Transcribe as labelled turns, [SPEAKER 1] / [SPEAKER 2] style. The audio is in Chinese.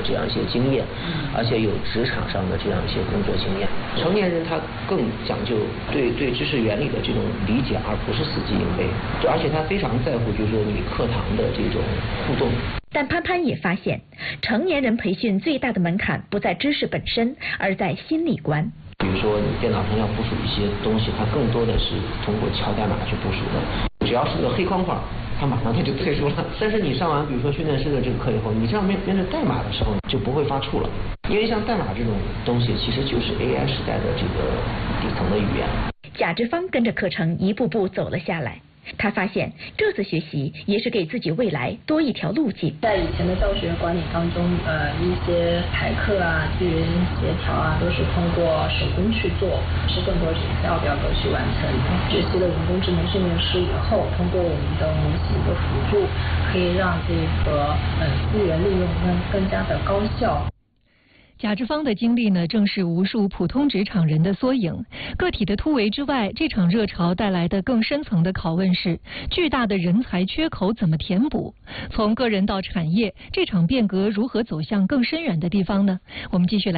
[SPEAKER 1] 这样一些经验，而且有职场上的这样一些工作经验。成年人他更讲究对知识原理的这种理解，而不是死记硬背，而且他非常在乎就是说你课堂的这种互动。
[SPEAKER 2] 但潘潘也发现，成年人培训最大的门槛不在知识本身，而在心理关。
[SPEAKER 1] 比如说你电脑上要部署一些东西，它更多的是通过敲代码去部署的。只要是个黑框框，它马上就退出了。但是你上完比如说训练师的这个课以后，你这样面对代码的时候就不会发怵了，因为像代码这种东西其实就是 AI 时代的这个底层的语言。
[SPEAKER 2] 贾志芳跟着课程一步步走了下来。他发现这次学习也是给自己未来多一条路径。
[SPEAKER 3] 在以前的教学管理当中，一些排课啊、资源协调啊，都是通过手工去做，是更多是 Excel 表格去完成。学习了人工智能训练师以后，通过我们的模型的辅助，可以让这个资源利用更加的高效。
[SPEAKER 4] 贾志芳的经历呢，正是无数普通职场人的缩影。个体的突围之外，这场热潮带来的更深层的拷问是：巨大的人才缺口怎么填补？从个人到产业，这场变革如何走向更深远的地方呢？我们继续来。